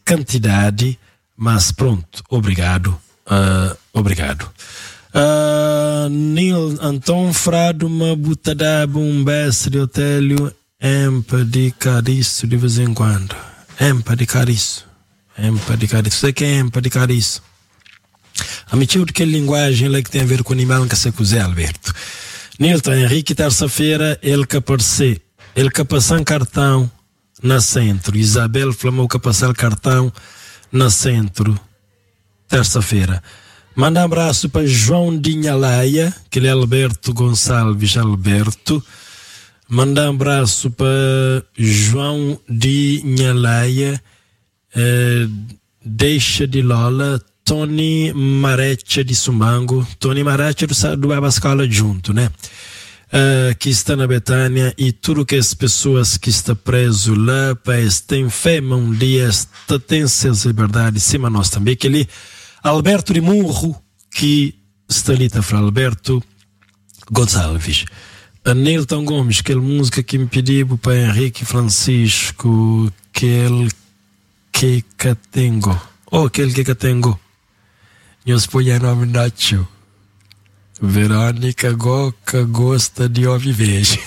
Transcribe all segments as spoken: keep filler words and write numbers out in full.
quantidade, mas pronto, obrigado, uh, obrigado. Uh, Nil Anton Frado, uma butada, um best de Otélio, empa de cariço de vez em quando. Empa de cariço. Empa de cariço. Você que é empa de cariço? A mentira de que linguagem é que tem a ver com o animal que se quiser, Alberto. Nilton Henrique, terça-feira, ele que apareceu. Ele que passou cartão na centro. Isabel Flamou que passou cartão na centro. Terça-feira. Manda um abraço para João Dinhalaia, que ele é Alberto Gonçalves Alberto. Manda um abraço para João Dinhalaia, eh, Deixa de Lola, Tony Marecha de Sumbango. Tony Marecha do, do Abascola junto, né? Uh, que está na Betânia e tudo que as pessoas que estão preso lá, pois tem fé, um dia tem suas liberdades, cima nós também, que ele Alberto de Murro, que está ali, tá para Alberto Gonçalves. A Nilton Gomes, aquela música que me pediu para Henrique Francisco, aquele que catengo. Oh, aquele que catengo. Eu põe o nome da tio. Verônica Goca gosta de ouvir veja.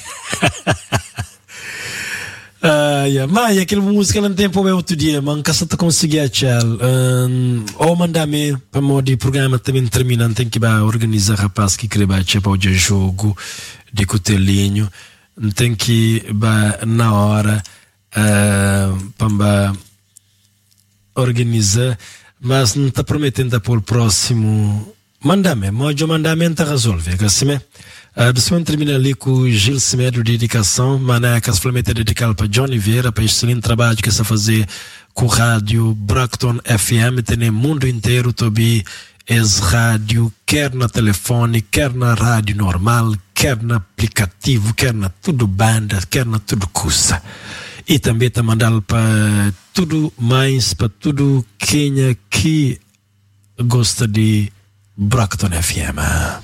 Ai, mas aquela música não tem problema outro dia, mas caso tu conseguir achar, um, ou mandar-me para o programa também terminando, tem que organizar rapaz que quer bater para o jogo de cutelinho, tem que na hora uh, para organizar, mas não está prometendo para o próximo. Manda-me, mas eu manda-me não resolve, assim mesmo. Uh, depois termina ali com o Gil Simédio de dedicação, mané, que as flamengas é dedicado para Johnny Vieira, para este excelente trabalho que está a fazer com o rádio Bracton F M, tem no mundo inteiro, tobi es rádio, quer na telefone, quer na rádio normal, quer no aplicativo, quer na tudo banda, quer na tudo cursa. E também está mandando para tudo mais, para tudo quem que gosta de Bracton F M.